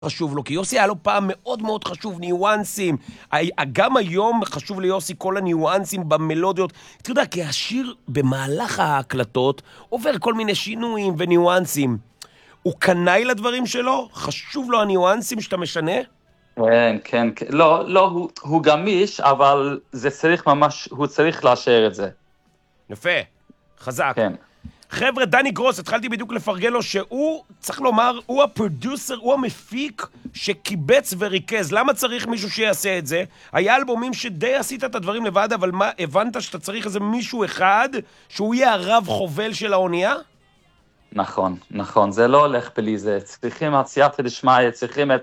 חשוב לו, כי יוסי היה לו פעם מאוד מאוד חשוב, ניואנסים. גם היום חשוב ליוסי כל הניואנסים במלודיות. אתה יודע, כי השיר במהלך ההקלטות עובר כל מיני שינויים וניואנסים. הוא קנאי לדברים שלו? חשוב לו הניואנסים שאתה משנה? כן, כן. לא, הוא גמיש, אבל זה צריך ממש, הוא צריך לאשר את זה. יפה, חזק. כן. חבר'ה, דני גרוס, התחלתי בדיוק לפרגן לו שהוא, צריך לומר, הוא הפרודוסר, הוא המפיק שקיבץ וריכז. למה צריך מישהו שיעשה את זה? היה אלבומים שדי עשית את הדברים לבד, אבל מה, הבנת שאתה צריך איזה מישהו אחד שהוא יהיה הרב חובל של האונייה? נכון, נכון. זה לא הולך בלי זה. צריכים הסייעתא דשמיא, צריכים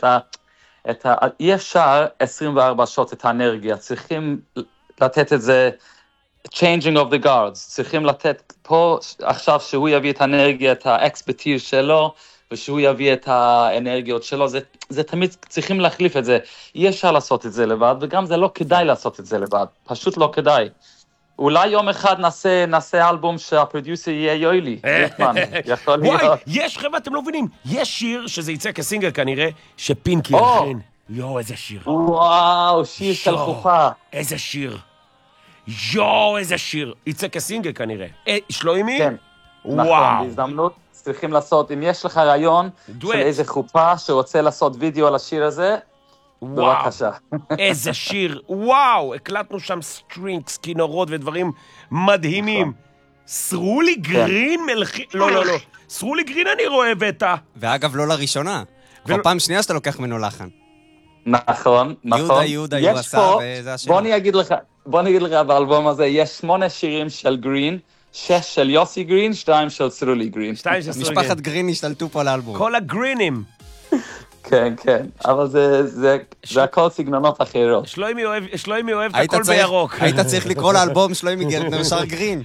אי אפשר 24 שעות את האנרגיה. צריכים לתת את זה changing of the guards, צריכים לתת פה עכשיו שהוא יביא את האנרגיה, את האקספרטיז שלו, ושהוא יביא את האנרגיות שלו, זה תמיד צריכים להחליף את זה. אי אפשר לעשות את זה לבד, וגם זה לא כדאי לעשות את זה לבד, פשוט לא כדאי. אולי יום אחד נעשה אלבום שהפרודיוסר יהיה יוילי, ריטמן, יכול להיות. וואי, יש חבר'ה, אתם לא מבינים, יש שיר שזה יצא כסינגל כנראה, שפינקי ילחין. יואו, איזה שיר. וואו, שיר של חופה. איזה שיר. יואו, איזה שיר. יצא כסינגל כנראה. שלוימי? כן. נכון, בהזדמנות צריכים לעשות, אם יש לך רעיון של איזה חופה שרוצה לעשות וידאו על השיר הזה, בבקשה. איזה שיר. וואו, הקלטנו שם סטרינגס, כינורות ודברים מדהימים. סרולי גרין מלכי... לא. סרולי גרין אני רואה בטא. ואגב, לא לראשונה. כבר פעם שנייה שאתה לוקח ממנו לחן. נכון. יהודה, הוא עשה, וזה השיר. בוא נגיד לך, באלבום הזה יש 8 שירים של גרין, 6 של יוסי גרין, 2 של סרולי גרין. משפחת גרין השתלטו פה לאלבום. כל הגרינים. כן, אבל זה הכל סגנונות אחרות. שלוימי אוהב את הכל בירוק. היית צריך לקרוא לאלבום שלוימי גרטנר שר גרין.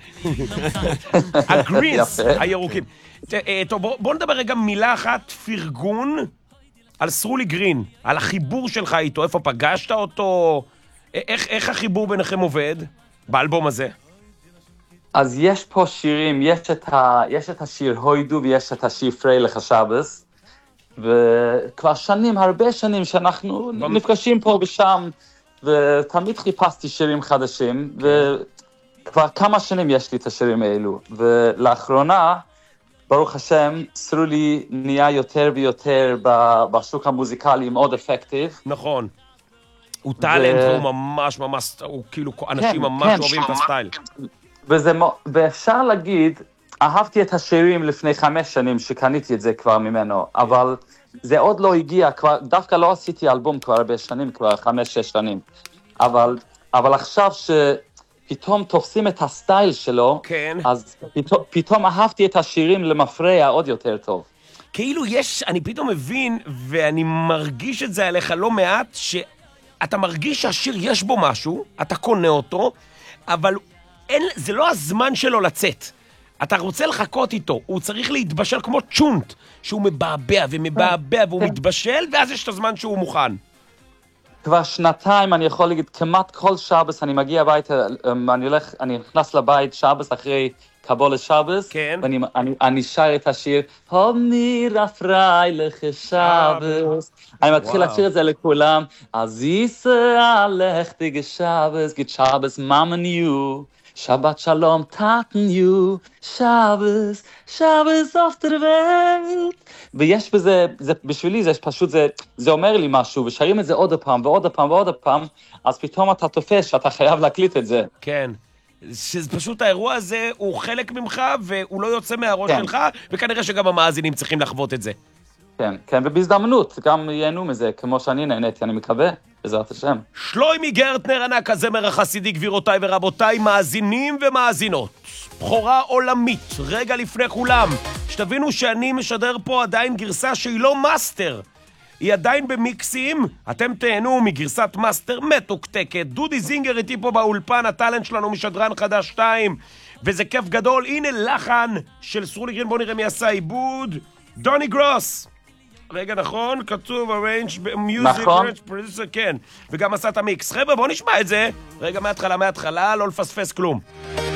הגרינס, הירוקים. טוב, בוא נדבר רגע מילה אחת, פרגון על סרולי גרין, על החיבור שלך איתו, איפה פגשת אותו, איך החיבור ביניכם עובד באלבום הזה? אז יש פה שירים, יש את השיר הוידו ויש את השיר פריילך השבס, וכבר הרבה שנים שאנחנו נפגשים פה ושם, ותמיד חיפשתי שירים חדשים, וכבר כמה שנים יש לי את השירים האלו, ולאחרונה, ברוך השם, סרולי נהיה יותר ויותר בשוק המוזיקלי מאוד אפקטיב. נכון. הוא טלנט, הוא ממש, הוא כאילו, אנשים ממש אוהבים את הסטייל. ואפשר להגיד, אהבתי את השירים לפני 5 שנים שקניתי את זה כבר ממנו, אבל זה עוד לא הגיע, דווקא לא עשיתי אלבום כבר הרבה שנים, כבר 5-6 שנים. אבל עכשיו שפתאום תופסים את הסטייל שלו, כן. אז פתאום אהבתי את השירים למפרע עוד יותר טוב. כאילו אני פתאום מבין, ואני מרגיש את זה עליך לא מעט, שאתה מרגיש שהשיר יש בו משהו, אתה קונה אותו, אבל זה לא הזמן שלו לצאת. אתה רוצה לחכות איתו, הוא צריך להתבשל כמו צ'ונט, שהוא מבעבע ומבעבע והוא מתבשל, ואז יש את הזמן שהוא מוכן. כבר 2 אני יכול להגיד, כמעט כל שבס אני מגיע הביתה, אני נכנס לבית שבס אחרי קבול שבס, כן. ואני שר את השיר, הומירה פריילך שבס, אני מתחיל לשיר את זה לכולם, אז יסע לך תיגה שבס, גיד שבס ממן יו, שבת שלום טאטן יו, שבס אוף דר וולט. ויש בזה, בשבילי זה פשוט, זה אומר לי משהו, ושרים את זה עוד פעם ועוד פעם ועוד פעם, אז פתאום אתה תופס שאתה חייב להקליט את זה. כן. שפשוט האירוע הזה הוא חלק ממך, והוא לא יוצא מהראש שלך, וכנראה שגם המאזינים צריכים לחוות את זה. כן, ובהזדמנות, גם ייהנו מזה, כמו שאני נהניתי, אני מקווה, בעזרת השם. שלוימי גרטנר ענק, הזמר החסידי, גבירותיי ורבותיי, מאזינים ומאזינות. בחורה עולמית, רגע לפני כולם, שתבינו שאני משדר פה עדיין גרסה שהיא לא מאסטר. היא עדיין במיקסים, אתם תהנו מגרסת מאסטר מתוקתקת. דודי זינגר איתי פה באולפן, הטלנט שלנו משדרן חדש 2, וזה כיף גדול. הנה לחן של סרולי גרין, בוא נראה מי עשה עיבוד. דוני גרוס. רגע, נכון, כתוב arrange music, נכון. producer, כן, וגם עשה את המיקס. חבר'ה, בוא נשמע את זה. רגע, מההתחלה, לא לפספס כלום.